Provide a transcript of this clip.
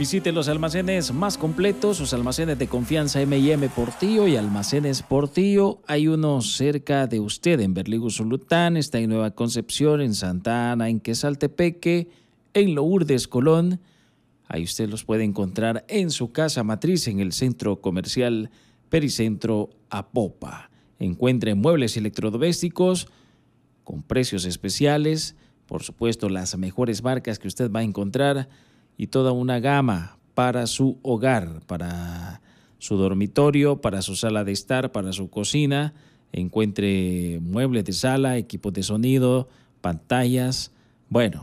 Visite los almacenes más completos, sus almacenes de confianza M&M Portillo y Almacenes Portillo. Hay uno cerca de usted en Berlín-Usulután, está en Nueva Concepción, en Santa Ana, en Quesaltepeque, en Lourdes, Colón. Ahí usted los puede encontrar en su casa matriz en el centro comercial Pericentro Apopa. Encuentre muebles y electrodomésticos con precios especiales, por supuesto las mejores marcas que usted va a encontrar y toda una gama para su hogar, para su dormitorio, para su sala de estar, para su cocina. Encuentre muebles de sala, equipos de sonido, pantallas. Bueno,